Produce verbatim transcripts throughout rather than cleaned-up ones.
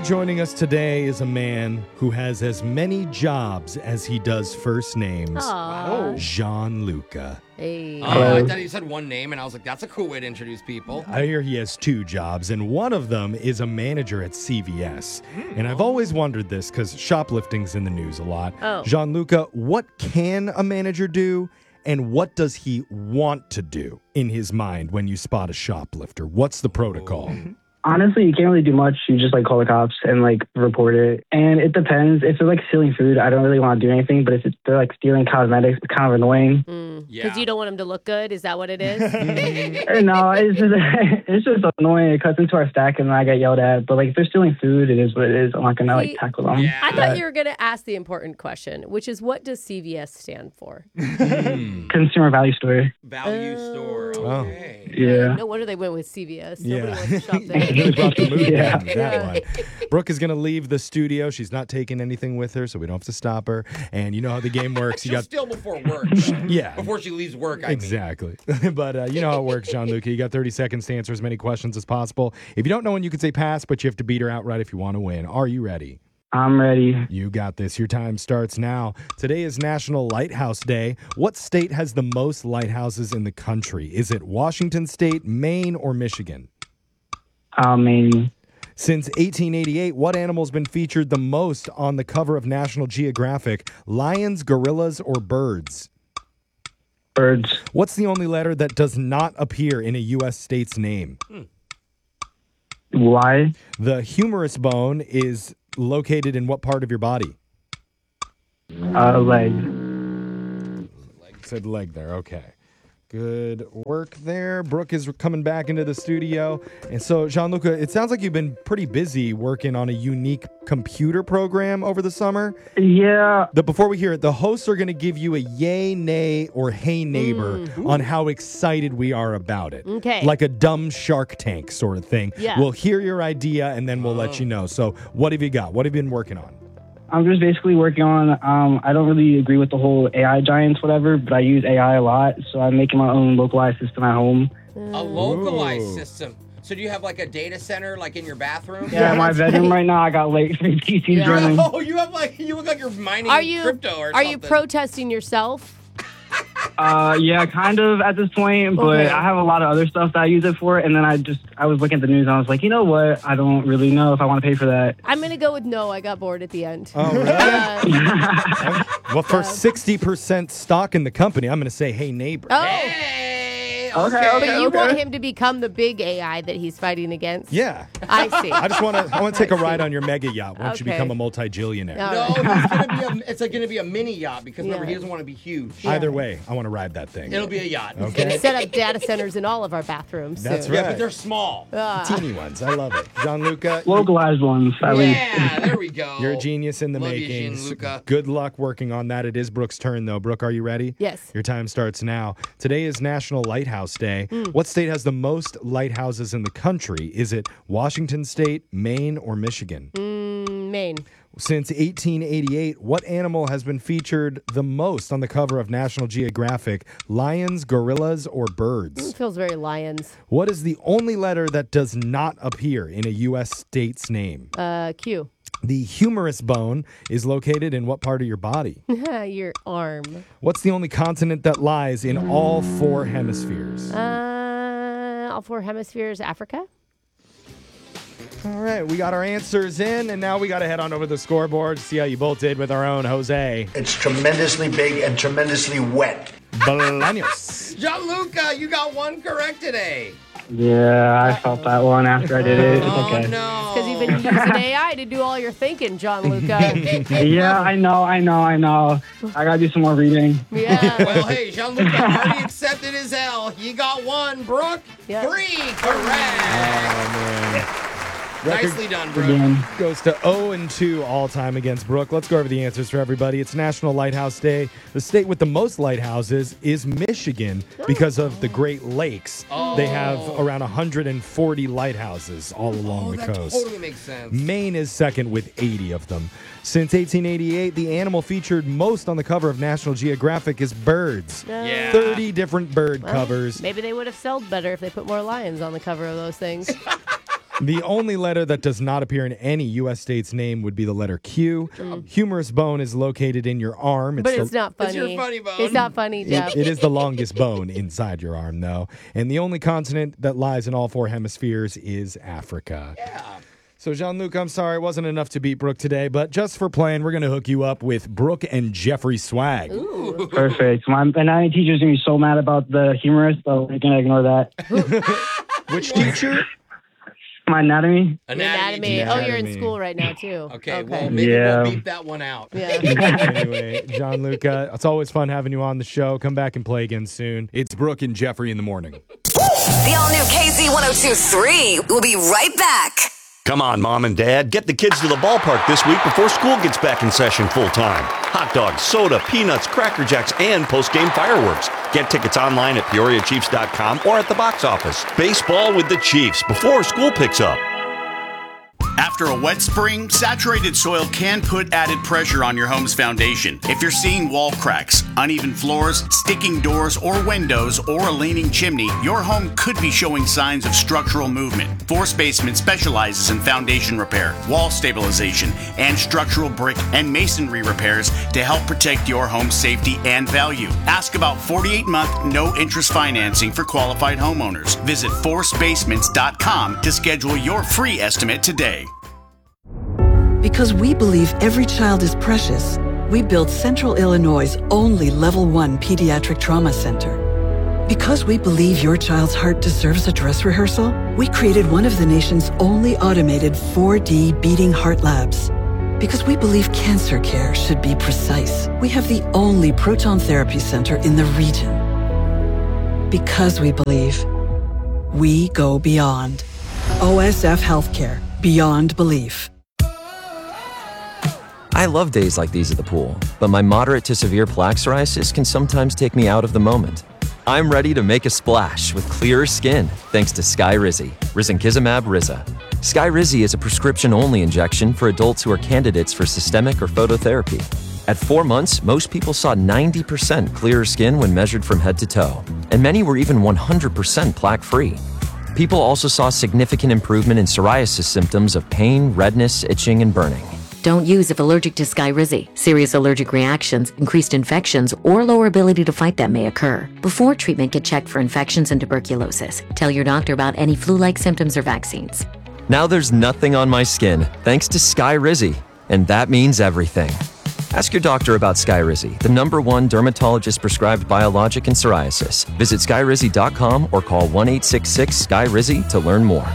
joining us today is a man who has as many jobs as he does first names. Aw. Gianluca. Hey. Oh, I thought you said one name, and I was like, that's a cool way to introduce people. I hear he has two jobs, and one of them is a manager at C V S. And I've always wondered this because shoplifting's in the news a lot. Oh. Gianluca, what can a manager do, and what does he want to do in his mind when you spot a shoplifter? What's the protocol? Honestly, you can't really do much. You just like call the cops and like report it. And it depends. If they're like stealing food, I don't really want to do anything. But if it's, they're like stealing cosmetics, it's kind of annoying. Because Yeah. you don't want him to look good? Is that what it is? Or no, it's just it's just annoying. It cuts into our stack and then I get yelled at. But like if they're stealing food, it is what it is. I'm not gonna like See, tackle them. Yeah. I thought you were going to ask the important question, which is what does C V S stand for? Consumer value store. Value Oh. store. Oh. Okay. Yeah. No wonder they went with C V S. Yeah. Nobody wants to shop It there. really brought the mood Yeah. down, that one. Brooke is going to leave the studio. She's not taking anything with her, so we don't have to stop her. And you know how the game works. You She'll got steal before work. Yeah. Before she leaves work, I mean. Exactly. But uh, you know how it works, Gianluca. You got thirty seconds to answer as many questions as possible. If you don't know when, you can say pass, but you have to beat her outright if you want to win. Are you ready? I'm ready. You got this. Your time starts now. Today is National Lighthouse Day. What state has the most lighthouses in the country? Is it Washington State, Maine, or Michigan? Um, Maine. Since eighteen eighty-eight, what animal's been featured the most on the cover of National Geographic? Lions, gorillas, or birds? Birds. What's the only letter that does not appear in a U S state's name? Why? The humerus bone is located in what part of your body? Uh, leg. Said leg there. Okay. Good work there. Brooke is coming back into the studio. And so, Gianluca, it sounds like you've been pretty busy working on a unique computer program over the summer. Yeah. The, before we hear it, the hosts are going to give you a yay, nay, or hey neighbor on how excited we are about it. Okay. Like a dumb Shark Tank sort of thing. Yeah. We'll hear your idea and then we'll let you know. So what have you got? What have you been working on? I'm just basically working on, um, I don't really agree with the whole A I giants, whatever, but I use A I a lot. So I'm making my own localized system at home. A localized Ooh. system. So do you have like a data center like in your bathroom? Yeah, in my bedroom right now, I got like three P Cs Yeah. running. Oh, you have like, you look like you're mining Are you crypto or are something. you protesting yourself? Uh, yeah, kind of at this point, but Okay. I have a lot of other stuff that I use it for. And then I just, I was looking at the news and I was like, you know what? I don't really know if I want to pay for that. I'm going to go with no. I got bored at the end. Oh, really? Uh, Well, for sixty percent stock in the company, I'm going to say hey neighbor. oh, Hey, Okay, okay. but okay. you want him to become the big A I that he's fighting against? Yeah. I see. I just want to I want to take a ride on your mega yacht once you Okay. become a multi-jillionaire. All No, right. it's gonna be a, it's like gonna be a mini yacht because remember Yeah. he doesn't want to be huge. Either way, I want to ride that thing. It'll be a yacht. Okay. Set up data centers in all of our bathrooms. That's soon. Yeah, right. but they're small. Ah. Teeny ones. I love it. Gianluca, Localized ones, at least. Yeah, there we go. you're a genius in the Love you, making. Gianluca. Good luck working on that. It is Brooke's turn, though. Brooke, are you ready? Yes. Your time starts now. Today is National Lighthouse Day. Hmm. What state has the most lighthouses in the country? Is it Washington State, Maine, or Michigan? Mm, Maine. Since eighteen eighty-eight, what animal has been featured the most on the cover of National Geographic? Lions, gorillas, or birds? It feels very lions. What is the only letter that does not appear in a U S state's name? Uh, Q. The humerus bone is located in what part of your body? Your arm. What's the only continent that lies in all four hemispheres? Uh, all four hemispheres. Africa. All right, we got our answers in, and now we got to head on over to the scoreboard to see how you both did with our own Jose It's tremendously big and tremendously wet. Bolaños. Gianluca, you got one correct today. Yeah, I felt that one after I did it. It's Oh okay. no. Because you've been using A I to do all your thinking, John Luca. Yeah, I know, I know, I know. I gotta do some more reading. Yeah. Well, hey, Gianluca already accepted his L. He got one. Brooke, Yeah. three correct. Nicely done, Brooke. Again. Goes to oh and two all time against Brooke. Let's go over the answers for everybody. It's National Lighthouse Day. The state with the most lighthouses is Michigan because of the Great Lakes. They have around one hundred forty lighthouses all along Oh, the that coast. totally makes sense. Maine is second with eighty of them. Since eighteen eighty-eight, the animal featured most on the cover of National Geographic is birds. Yeah. thirty different bird Well, covers. Maybe they would have sold better if they put more lions on the cover of those things. The only letter that does not appear in any U S state's name would be the letter Q. Mm. Humerus bone is located in your arm. But the- it's not funny. It's your funny bone. It's not funny, Jeff. It, it is the longest bone inside your arm, though. And the only continent that lies in all four hemispheres is Africa. Yeah. So, Jean-Luc, I'm sorry, it wasn't enough to beat Brooke today, but just for playing, we're going to hook you up with Brooke and Jeffrey swag. Ooh. Perfect. My anatomy teacher's going to be so mad about the humerus, so we're going to ignore that. Which teacher? My anatomy? Anatomy. teacher. Oh, you're in Anatomy. school right now, too. Okay, well, maybe Yeah. we'll beep that one out. Yeah. Anyway, Jean-Luc, uh, it's always fun having you on the show. Come back and play again soon. It's Brooke and Jeffrey in the morning. The all-new K Z one oh two point three. We'll be right back. Come on, Mom and Dad. Get the kids to the ballpark this week before school gets back in session full-time. Hot dogs, soda, peanuts, Cracker Jacks, and post-game fireworks. Get tickets online at Peoria Chiefs dot com or at the box office. Baseball with the Chiefs before school picks up. After a wet spring, saturated soil can put added pressure on your home's foundation. If you're seeing wall cracks, uneven floors, sticking doors or windows, or a leaning chimney, your home could be showing signs of structural movement. Force Basement specializes in foundation repair, wall stabilization, and structural brick and masonry repairs to help protect your home's safety and value. Ask about forty-eight month no-interest financing for qualified homeowners. Visit force basements dot com to schedule your free estimate today. Because we believe every child is precious, we built Central Illinois' only Level one Pediatric Trauma Center. Because we believe your child's heart deserves a dress rehearsal, we created one of the nation's only automated four D beating heart labs. Because we believe cancer care should be precise, we have the only proton therapy center in the region. Because we believe, we go beyond. O S F Healthcare. Beyond belief. I love days like these at the pool, but my moderate to severe plaque psoriasis can sometimes take me out of the moment. I'm ready to make a splash with clearer skin thanks to Skyrizi, Risankizumab Riza. Skyrizi is a prescription-only injection for adults who are candidates for systemic or phototherapy. At four months, most people saw ninety percent clearer skin when measured from head to toe, and many were even one hundred percent plaque-free. People also saw significant improvement in psoriasis symptoms of pain, redness, itching, and burning. Don't use if allergic to Skyrizi. Serious allergic reactions, increased infections, or lower ability to fight them may occur. Before treatment, get checked for infections and tuberculosis. Tell your doctor about any flu-like symptoms or vaccines. Now there's nothing on my skin, thanks to Skyrizi, and that means everything. Ask your doctor about Skyrizi, the number one dermatologist-prescribed biologic in psoriasis. Visit skyrizi dot com or call one eight six six Sky Rizi to learn more.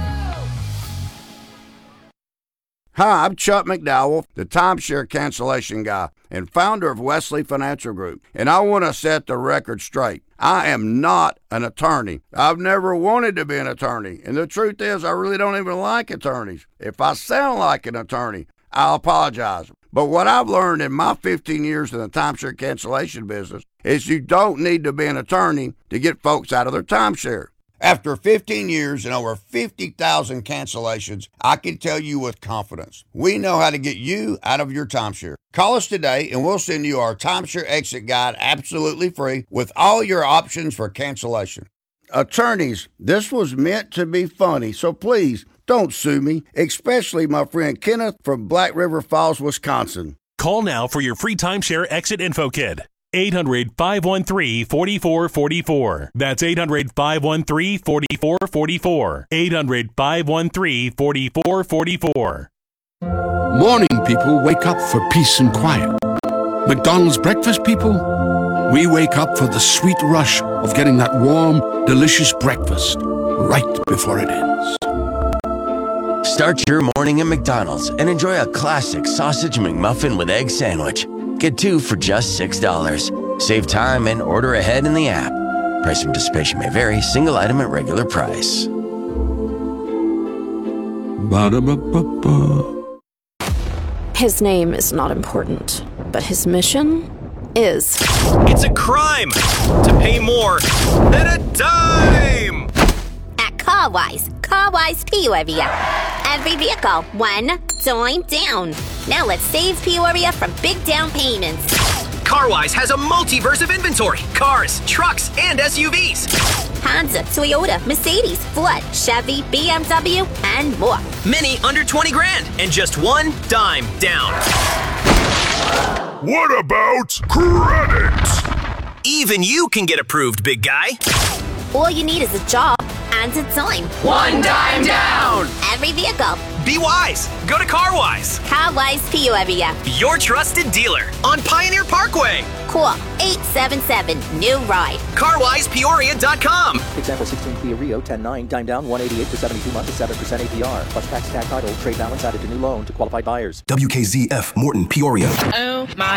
Hi, I'm Chuck McDowell, the timeshare cancellation guy and founder of Wesley Financial Group, and I want to set the record straight. I am not an attorney. I've never wanted to be an attorney, and the truth is I really don't even like attorneys. If I sound like an attorney, I'll apologize. But what I've learned in my fifteen years in the timeshare cancellation business is you don't need to be an attorney to get folks out of their timeshare. After fifteen years and over fifty thousand cancellations, I can tell you with confidence, we know how to get you out of your timeshare. Call us today and we'll send you our timeshare exit guide absolutely free with all your options for cancellation. Attorneys, this was meant to be funny, so please don't sue me, especially my friend Kenneth from Black River Falls, Wisconsin. Call now for your free timeshare exit info kit. eight hundred, five one three, four four four four. That's eight hundred, five one three, four four four four. eight hundred, five one three, four four four four. Morning people wake up for peace and quiet. McDonald's breakfast people, we wake up for the sweet rush of getting that warm, delicious breakfast right before it ends. Start your morning at McDonald's and enjoy a classic sausage McMuffin with egg sandwich. Get two for just six dollars. Save time and order ahead in the app. Price and participation may vary. Single item at regular price. Ba-da-ba-ba-ba. His name is not important, but his mission is. It's a crime to pay more than a dime! At CarWise, CarWise Peoria. Every vehicle, one dime down. Now let's save Peoria from big down payments. CarWise has a multiverse of inventory. Cars, trucks, and S U Vs. Honda, Toyota, Mercedes, Ford, Chevy, B M W, and more. Many under twenty grand and just one dime down. What about credit? Even you can get approved, big guy. All you need is a job and a dime. One dime down. Every vehicle. Be wise. Go to CarWise. CarWise Peoria. Your trusted dealer on Pioneer Parkway. Call eight seven seven, new ride. car wise peoria dot com. Example sixteen Kia Rio ten nine, dime down one eighty-eight for seventy-two months at seven percent A P R. Plus tax, tag title, trade balance added to new loan to qualified buyers. W K Z F Morton, Peoria. Oh my